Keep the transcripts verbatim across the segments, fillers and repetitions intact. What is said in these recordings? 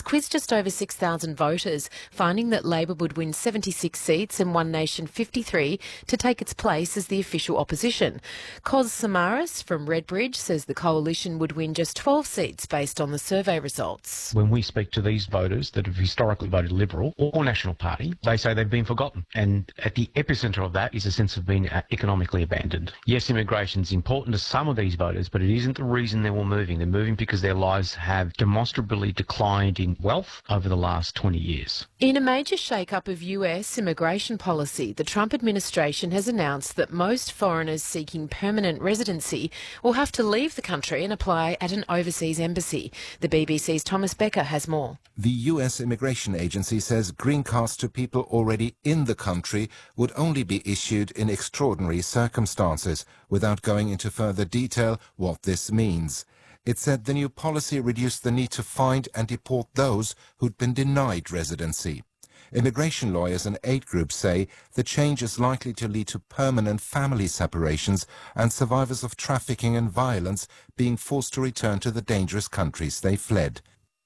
quizzed just over six thousand voters, finding that Labor would win seventy-six seats and One Nation fifty-three to take its place as the official opposition. Cos Samaras from Redbridge says the coalition would win just twelve seats based on the survey results. When we speak to these voters that have historically voted Liberal or National Party, they say they've been forgotten. And at the epicentre of that is a sense of being economically abandoned. Yes, immigration is important to some of these voters, but it isn't the reason they're all moving. They're moving because their lives have demonstrably declined in wealth over the last twenty years. In a major shake-up of U S immigration policy, the Trump administration has announced that most foreigners seeking permanent residency will have to leave the country and apply at an overseas embassy. The B B C's Thomas Becker has more. The U S Immigration Agency says green cards to people already in the country would only be issued in extraordinary circumstances, without going into further detail what this means. It said the new policy reduced the need to find and deport those who'd been denied residency. Immigration lawyers and aid groups say the change is likely to lead to permanent family separations and survivors of trafficking and violence being forced to return to the dangerous countries they fled.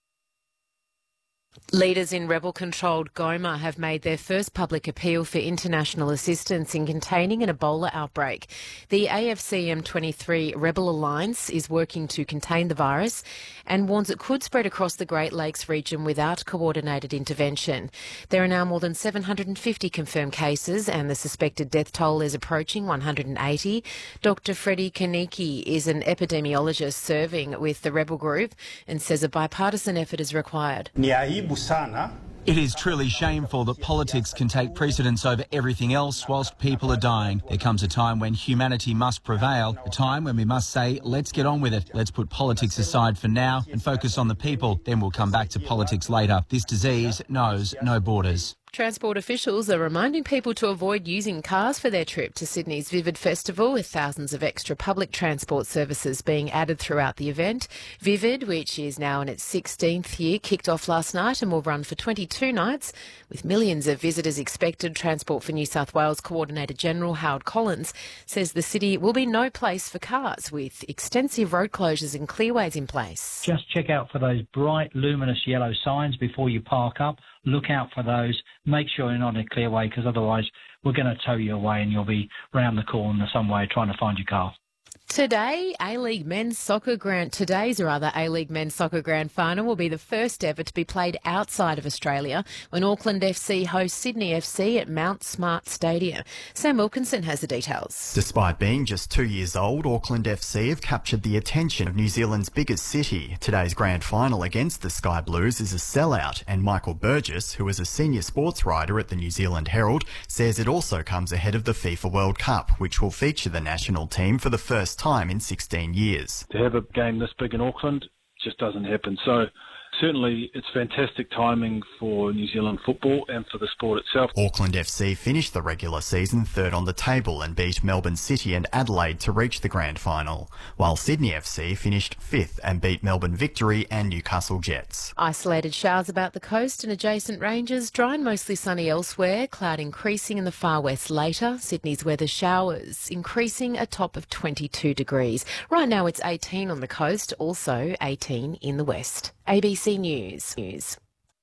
Leaders in rebel-controlled Goma have made their first public appeal for international assistance in containing an Ebola outbreak. The A F C M twenty-three Rebel Alliance is working to contain the virus and warns it could spread across the Great Lakes region without coordinated intervention. There are now more than seven hundred fifty confirmed cases and the suspected death toll is approaching one hundred eighty. Doctor Freddie Kaniki is an epidemiologist serving with the rebel group and says a bipartisan effort is required. It is truly shameful that politics can take precedence over everything else whilst people are dying. There comes a time when humanity must prevail, a time when we must say, let's get on with it. Let's put politics aside for now and focus on the people. Then we'll come back to politics later. This disease knows no borders. Transport officials are reminding people to avoid using cars for their trip to Sydney's Vivid Festival, with thousands of extra public transport services being added throughout the event. Vivid, which is now in its sixteenth year, kicked off last night and will run for twenty-two nights, with millions of visitors expected. Transport for New South Wales Coordinator General Howard Collins says the city will be no place for cars, with extensive road closures and clearways in place. Just check out for those bright, luminous yellow signs before you park up. Look out for those. Make sure you're not in a clearway, because otherwise we're going to tow you away and you'll be round the corner some way trying to find your car. Today, A-League Men's Soccer Grand, today's rather A-League Men's Soccer Grand Final will be the first ever to be played outside of Australia when Auckland F C hosts Sydney F C at Mount Smart Stadium. Sam Wilkinson has the details. Despite being just two years old, Auckland F C have captured the attention of New Zealand's biggest city. Today's grand final against the Sky Blues is a sellout, and Michael Burgess, who is a senior sports writer at the New Zealand Herald, says it also comes ahead of the FIFA World Cup, which will feature the national team for the first time in sixteen years. To have a game this big in Auckland just doesn't happen. So certainly it's fantastic timing for New Zealand football and for the sport itself. Auckland F C finished the regular season third on the table and beat Melbourne City and Adelaide to reach the grand final, while Sydney F C finished fifth and beat Melbourne Victory and Newcastle Jets. Isolated showers about the coast and adjacent ranges, dry and mostly sunny elsewhere, cloud increasing in the far west later. Sydney's weather showers increasing a top of twenty-two degrees. Right now it's eighteen on the coast, also eighteen in the west. A B C News. News.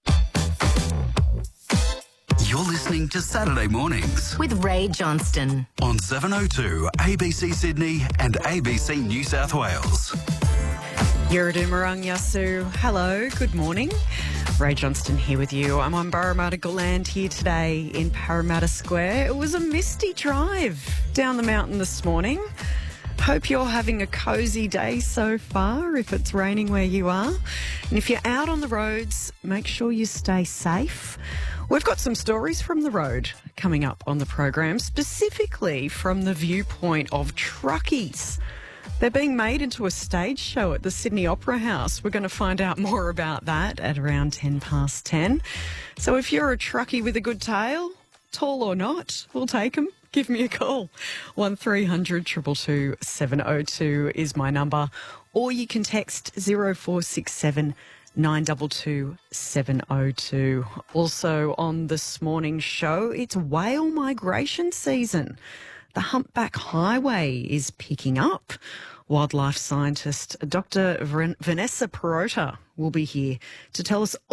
You're listening to Saturday Mornings with Ray Johnston on seven oh two A B C Sydney and A B C New South Wales. Yuridumarang Yasu. Hello, good morning. Ray Johnston here with you. I'm on Parramatta Gland here today in Parramatta Square. It was a misty drive down the mountain this morning. Hope you're having a cosy day so far if it's raining where you are. And if you're out on the roads, make sure you stay safe. We've got some stories from the road coming up on the program, specifically from the viewpoint of truckies. They're being made into a stage show at the Sydney Opera House. We're going to find out more about that at around ten past ten. So if you're a truckie with a good tale, tall or not, we'll take them. Give me a call. one three hundred two two two seven oh two is my number. Or you can text zero four six seven nine two two seven oh two. Also on this morning's show, it's whale migration season. The humpback highway is picking up. Wildlife scientist Doctor Vanessa Perota will be here to tell us